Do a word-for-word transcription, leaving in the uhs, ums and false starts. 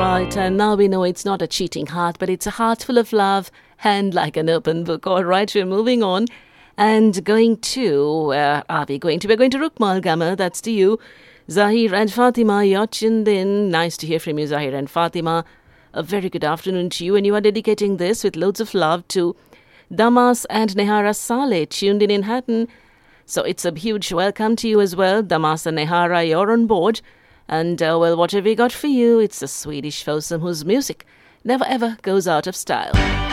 right. And now we know it's not a cheating heart, but it's a heart full of love and like an open book. All right, we're moving on and going to, where are we going to? We're going to Rukmal Gamal. That's to you. Zahir and Fatima Yachindin. Nice to hear from you, Zahir and Fatima. A very good afternoon to you. And you are dedicating this with loads of love to Damas and Nehara Saleh, tuned in in Hatton. So it's a huge welcome to you as well. Damas and Nehara, you're on board. And, uh, well, what have we got for you? It's a Swedish foursome whose music never ever goes out of style.